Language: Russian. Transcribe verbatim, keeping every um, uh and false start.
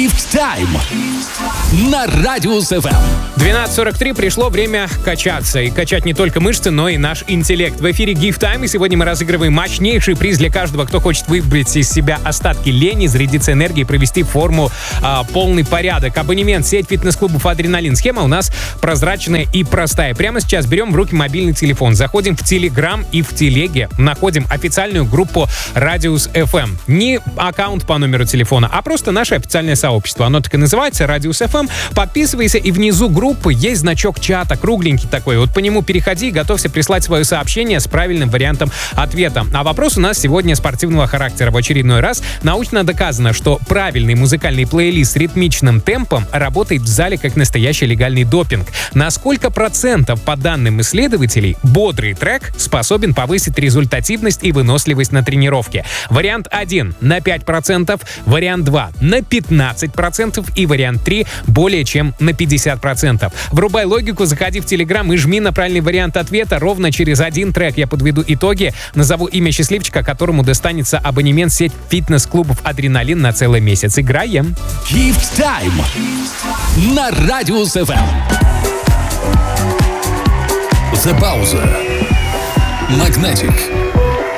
Gift Time на Радиус эф эм. двенадцать сорок три, пришло время качаться. И качать не только мышцы, но и наш интеллект. В эфире Gift Time, и сегодня мы разыгрываем мощнейший приз для каждого, кто хочет выбрать из себя остатки лени, зарядиться энергией, провести форму а, полный порядок. Абонемент в сеть фитнес-клубов «Адреналин». Схема у нас прозрачная и простая. Прямо сейчас берем в руки мобильный телефон, заходим в Телеграм и в Телеге находим официальную группу Радиус эф эм. Не аккаунт по номеру телефона, а просто наше официальное сообщество. Оно так и называется, Радиус эф эм. Подписывайся, и внизу группы есть значок чата, кругленький такой. Вот по нему переходи и готовься прислать свое сообщение с правильным вариантом ответа. А вопрос у нас сегодня спортивного характера. В очередной раз научно доказано, что правильный музыкальный плейлист с ритмичным темпом работает в зале как настоящий легальный допинг. На сколько процентов, по данным исследователей, бодрый трек способен повысить результативность и выносливость на тренировке? Вариант один — на пять процентов, вариант два — на пятнадцать процентов и вариант три — более чем на пятьдесят процентов. Врубай логику, заходи в Телеграм и жми на правильный вариант ответа. Ровно через один трек я подведу итоги, назову имя счастливчика, которому достанется абонемент в сеть фитнес-клубов «Адреналин» на целый месяц. Играем! Gift Time на Радиус эф эм. The Pause. Magnetic.